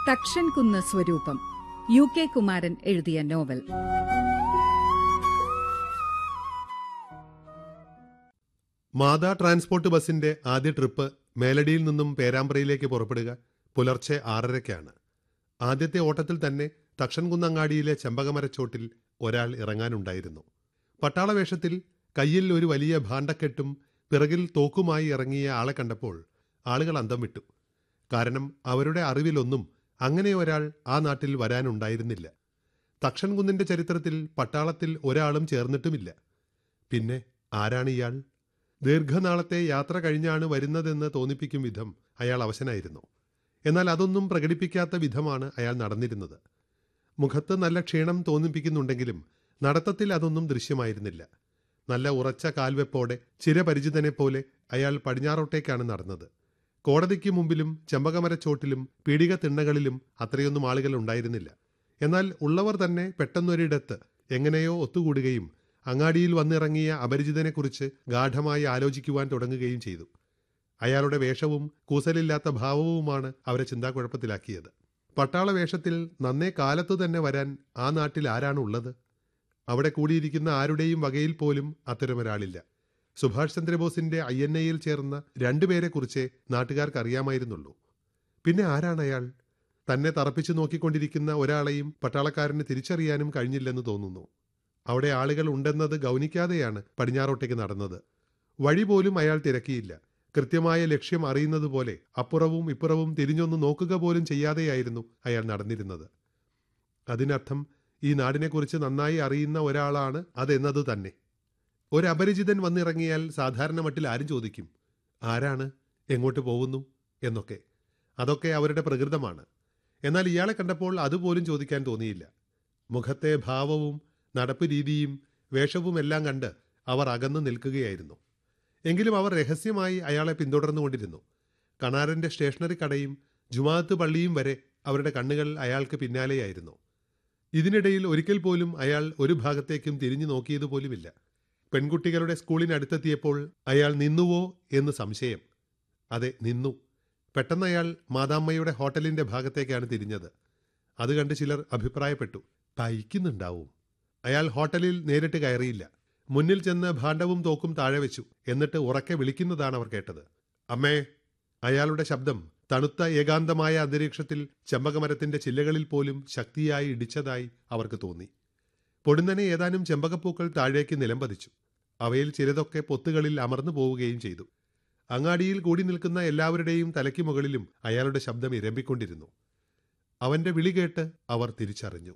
തക്ഷൻകുന്ന് സ്വരൂപം, UK കുമാരൻ എഴുതിയ novel. മാതാ transport ബസിന്റെ ആദ്യ ട്രിപ്പ് മേലടിയിൽ നിന്നും പേരാമ്പ്രയിലേക്ക് പുറപ്പെടുക പുലർച്ചെ 6:30-ക്കാണ്. ആദ്യത്തെ ഓട്ടത്തിൽ തന്നെ തക്ഷൻകുന്നങ്ങാടിയിലെ ചെമ്പകമരച്ചോട്ടിൽ ഒരാൾ ഇറങ്ങാനുണ്ടായിരുന്നു. പട്ടാളവേഷത്തിൽ കയ്യിൽ ഒരു വലിയ ഭാണ്ഡക്കെട്ടും പിറകിൽ തോക്കുമായി ഇറങ്ങിയ ആളെ കണ്ടപ്പോൾ ആളുകൾ അന്തം വിട്ടു. കാരണം അവരുടെ അറിവിലൊന്നും അങ്ങനെ ഒരാൾ ആ നാട്ടിൽ വരാനുണ്ടായിരുന്നില്ല. തക്ഷൻകുന്നിന്റെ ചരിത്രത്തിൽ പട്ടാളത്തിൽ ഒരാളും ചേർന്നിട്ടുമില്ല. പിന്നെ ആരാണ് ഇയാൾ? ദീർഘനാളത്തെ യാത്ര കഴിഞ്ഞാണ് വരുന്നതെന്ന് തോന്നിപ്പിക്കും വിധം അയാൾ അവശനായിരുന്നു. എന്നാൽ അതൊന്നും പ്രകടിപ്പിക്കാത്ത വിധമാണ് അയാൾ നടന്നിരുന്നത്. മുഖത്ത് നല്ല ക്ഷീണം തോന്നിപ്പിക്കുന്നുണ്ടെങ്കിലും നടത്തത്തിൽ അതൊന്നും ദൃശ്യമായിരുന്നില്ല. നല്ല ഉറച്ച കാൽവെപ്പോടെ ചിരപരിചിതനെപ്പോലെ അയാൾ പടിഞ്ഞാറോട്ടേക്കാണ് നടന്നത്. കോടതിക്ക് മുമ്പിലും ചെമ്പകമരച്ചോട്ടിലും പീടിക തിണ്ണകളിലും അത്രയൊന്നും ആളുകൾ ഉണ്ടായിരുന്നില്ല. എന്നാൽ ഉള്ളവർ തന്നെ പെട്ടെന്നൊരിടത്ത് എങ്ങനെയോ ഒത്തുകൂടുകയും അങ്ങാടിയിൽ വന്നിറങ്ങിയ അപരിചിതനെക്കുറിച്ച് ഗാഢമായി ആലോചിക്കുവാൻ തുടങ്ങുകയും ചെയ്തു. അയാളുടെ വേഷവും കൂസലില്ലാത്ത ഭാവവുമാണ് അവരെ ചിന്താക്കുഴപ്പത്തിലാക്കിയത്. പട്ടാള വേഷത്തിൽ നന്നേ കാലത്തു തന്നെ വരാൻ ആ നാട്ടിൽ ആരാണുള്ളത്? അവിടെ കൂടിയിരിക്കുന്ന ആരുടെയും വകയിൽ പോലും അത്തരമൊരാളില്ല. സുഭാഷ് ചന്ദ്രബോസിന്റെ INA-യിൽ ചേർന്ന 2 പേരെക്കുറിച്ചേ നാട്ടുകാർക്ക് അറിയാമായിരുന്നുള്ളൂ. പിന്നെ ആരാണ് അയാൾ? തന്നെ തറപ്പിച്ചു നോക്കിക്കൊണ്ടിരിക്കുന്ന ഒരാളെയും പട്ടാളക്കാരന് തിരിച്ചറിയാനും കഴിഞ്ഞില്ലെന്ന് തോന്നുന്നു. അവിടെ ആളുകൾ ഉണ്ടെന്നത് ഗൗനിക്കാതെയാണ് പടിഞ്ഞാറോട്ടേക്ക് നടന്നത്. വഴി പോലും അയാൾ തിരക്കിയില്ല. കൃത്യമായ ലക്ഷ്യം അറിയുന്നത് പോലെ അപ്പുറവും ഇപ്പുറവും തിരിഞ്ഞൊന്ന് നോക്കുക പോലും ചെയ്യാതെയായിരുന്നു അയാൾ നടന്നിരുന്നത്. അതിനർത്ഥം ഈ നാടിനെക്കുറിച്ച് നന്നായി അറിയുന്ന ഒരാളാണ് അതെന്നത് തന്നെ. ഒരപരിചിതൻ വന്നിറങ്ങിയാൽ സാധാരണ മട്ടിൽ ആരും ചോദിക്കും, ആരാണ്, എങ്ങോട്ട് പോകുന്നു എന്നൊക്കെ. അതൊക്കെ അവരുടെ പ്രകൃതമാണ്. എന്നാൽ ഇയാളെ കണ്ടപ്പോൾ അതുപോലും ചോദിക്കാൻ തോന്നിയില്ല. മുഖത്തെ ഭാവവും നടപ്പ് രീതിയും വേഷവുമെല്ലാം കണ്ട് അവർ അകന്നു നിൽക്കുകയായിരുന്നു. എങ്കിലും അവർ രഹസ്യമായി അയാളെ പിന്തുടർന്നുകൊണ്ടിരുന്നു. കണാരന്റെ സ്റ്റേഷനറി കടയും ജുമാഅത്ത് പള്ളിയും വരെ അവരുടെ കണ്ണുകൾ അയാൾക്ക് പിന്നാലെയായിരുന്നു. ഇതിനിടയിൽ ഒരിക്കൽ പോലും അയാൾ ഒരു ഭാഗത്തേക്കും തിരിഞ്ഞു നോക്കിയതുപോലുമില്ല. പെൺകുട്ടികളുടെ സ്കൂളിനടുത്തെത്തിയപ്പോൾ അയാൾ നിന്നുവോ എന്ന് സംശയം. അതെ, നിന്നു. പെട്ടെന്ന് അയാൾ മാതാമ്മയുടെ ഹോട്ടലിന്റെ ഭാഗത്തേക്കാണ് തിരിഞ്ഞത്. അത് കണ്ട് ചിലർ അഭിപ്രായപ്പെട്ടു, തയ്ക്കുന്നുണ്ടാവും. അയാൾ ഹോട്ടലിൽ നേരിട്ട് കയറിയില്ല. മുന്നിൽ ചെന്ന് ഭാണ്ഡവും തോക്കും താഴെ വെച്ചു. എന്നിട്ട് ഉറക്കെ വിളിക്കുന്നതാണ് അവർ കേട്ടത്. അമ്മേ! അയാളുടെ ശബ്ദം തണുത്ത ഏകാന്തമായ അന്തരീക്ഷത്തിൽ ചെമ്പകമരത്തിന്റെ ചില്ലകളിൽ പോലും ശക്തിയായി ഇടിച്ചതായി അവർക്ക് തോന്നി. പൊടുന്നനെ ഏതാനും ചെമ്പകപ്പൂക്കൾ താഴേക്ക് നിലംപതിച്ചു. അവയിൽ ചിലതൊക്കെ പൊത്തുകളിൽ അമർന്നു പോവുകയും ചെയ്തു. അങ്ങാടിയിൽ കൂടി നിൽക്കുന്ന എല്ലാവരുടെയും തലയ്ക്ക് മുകളിലും അയാളുടെ ശബ്ദം ഇരമ്പിക്കൊണ്ടിരുന്നു. അവന്റെ വിളി കേട്ട് അവർ തിരിച്ചറിഞ്ഞു.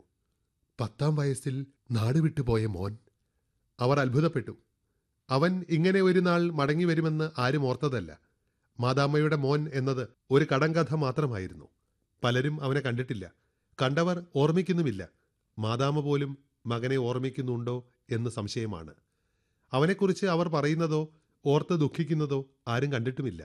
10ാം വയസ്സിൽ നാടുവിട്ടുപോയ മോൻ. അവർ അത്ഭുതപ്പെട്ടു. അവൻ ഇങ്ങനെ ഒരു നാൾ മടങ്ങി വരുമെന്ന് ആരും ഓർത്തതല്ല. മാതാമ്മയുടെ മോൻ എന്നത് ഒരു കടങ്കഥ മാത്രമായിരുന്നു. പലരും അവനെ കണ്ടിട്ടില്ല. കണ്ടവർ ഓർമ്മിക്കുന്നുമില്ല. മാതാമ്മ പോലും മകനെ ഓർമ്മിക്കുന്നുണ്ടോ എന്ന് സംശയമാണ്. അവനെക്കുറിച്ച് അവർ പറയുന്നതോ ഓർത്ത് ദുഃഖിക്കുന്നതോ ആരും കണ്ടിട്ടുമില്ല.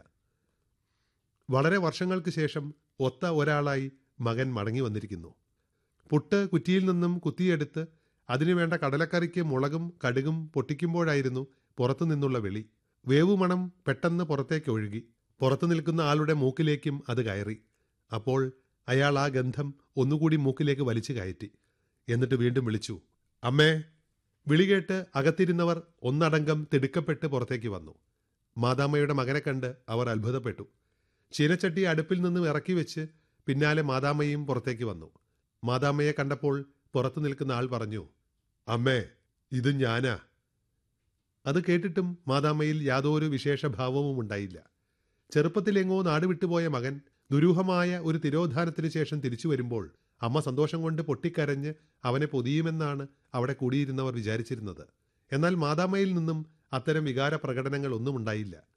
വളരെ വർഷങ്ങൾക്ക് ശേഷം ഒത്ത ഒരാളായി മകൻ മടങ്ങി വന്നിരിക്കുന്നു. പുട്ട് കുറ്റിയിൽ നിന്നും കുത്തിയെടുത്ത് അതിനുവേണ്ട കടലക്കറിക്ക് മുളകും കടുകും പൊട്ടിക്കുമ്പോഴായിരുന്നു പുറത്തു നിന്നുള്ള വിളി. വേവുമണം പെട്ടെന്ന് പുറത്തേക്ക് ഒഴുകി. പുറത്തു നിൽക്കുന്ന ആളുടെ മൂക്കിലേക്കും അത് കയറി. അപ്പോൾ അയാൾ ആ ഗന്ധം ഒന്നുകൂടി മൂക്കിലേക്ക് വലിച്ചു കയറ്റി. എന്നിട്ട് വീണ്ടും വിളിച്ചു, അമ്മേ! വിളികേട്ട് അകത്തിരുന്നവർ ഒന്നടങ്കം തിടുക്കപ്പെട്ട് പുറത്തേക്ക് വന്നു. മാതാമ്മയുടെ മകനെ കണ്ട് അവർ അത്ഭുതപ്പെട്ടു. ചീനച്ചട്ടി അടുപ്പിൽ നിന്നും ഇറക്കി വെച്ച് പിന്നാലെ മാതാമ്മയും പുറത്തേക്ക് വന്നു. മാതാമ്മയെ കണ്ടപ്പോൾ പുറത്തു നിൽക്കുന്ന ആൾ പറഞ്ഞു, അമ്മേ, ഇത് ഞാനാ. അത് കേട്ടിട്ടും മാതാമ്മയിൽ യാതൊരു വിശേഷഭാവവും ഉണ്ടായില്ല. ചെറുപ്പത്തിലെങ്ങോ നാടുവിട്ടുപോയ മകൻ ദുരൂഹമായ ഒരു തിരോധാനത്തിന് ശേഷം തിരിച്ചു വരുമ്പോൾ അമ്മ സന്തോഷം കൊണ്ട് പൊട്ടിക്കരഞ്ഞ് അവനെ പൊതിയുമെന്നാണ് അവിടെ കൂടിയിരുന്നവർ വിചാരിച്ചിരുന്നത്. എന്നാൽ മാതാമ്മയിൽ നിന്നും അത്തരം വികാര പ്രകടനങ്ങൾ ഒന്നും ഉണ്ടായില്ല.